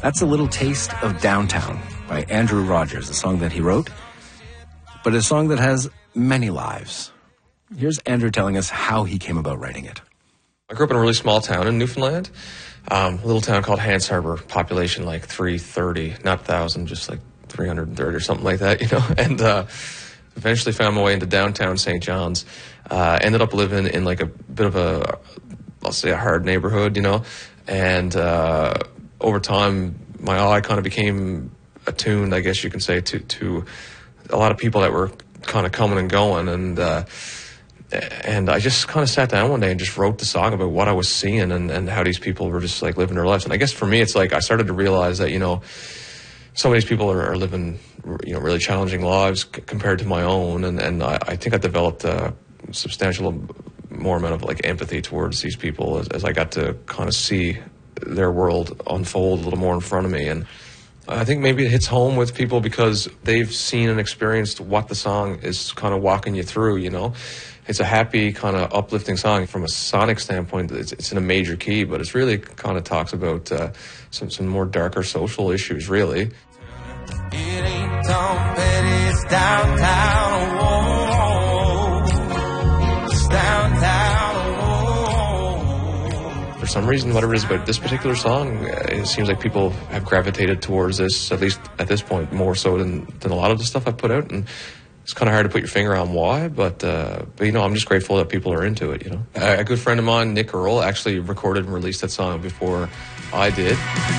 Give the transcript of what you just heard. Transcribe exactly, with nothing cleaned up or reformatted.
That's a little taste of Downtown by Andrew Rogers, a song that he wrote, but a song that has many lives. Here's Andrew telling us how he came about writing it. I grew up in a really small town in Newfoundland, um, a little town called Hants Harbor, population like three thirty, not one thousand, just like three hundred thirty or something like that, you know, and uh, eventually found my way into downtown Saint John's. Uh, ended up living in like a bit of a, I'll say a hard neighborhood, you know, and uh, over time my eye kind of became attuned, I guess you can say, to, to a lot of people that were kind of coming and going, and uh, and I just kind of sat down one day and just wrote the song about what I was seeing and, and how these people were just like living their lives. And I guess for me, it's like I started to realize that, you know, some of these people are, are living, you know, really challenging lives c- compared to my own. And, and I, I think I developed a substantial more amount of like empathy towards these people as, as I got to kind of see their world unfold a little more in front of me. And I think maybe it hits home with people because they've seen and experienced what the song is kind of walking you through, you know. It's a happy, kind of uplifting song. From a sonic standpoint, it's, it's in a major key, but it's really kind of talks about uh, some, some more darker social issues, really. It ain't Tom Petty, it's downtown, oh, it's downtown, oh. For some reason, whatever it is about this particular song, it seems like people have gravitated towards this, at least at this point, more so than, than a lot of the stuff I've put out. And it's kind of hard to put your finger on why, but, uh, but, you know, I'm just grateful that people are into it, you know. A, a good friend of mine, Nick Earl, actually recorded and released that song before I did.